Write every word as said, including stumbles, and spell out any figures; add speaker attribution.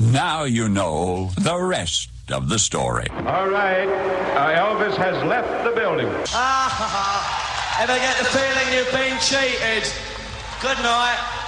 Speaker 1: Now you know the rest of the story.
Speaker 2: All right. Uh, Elvis has left the building.
Speaker 3: Ah, ever get the feeling you've been cheated? Good night.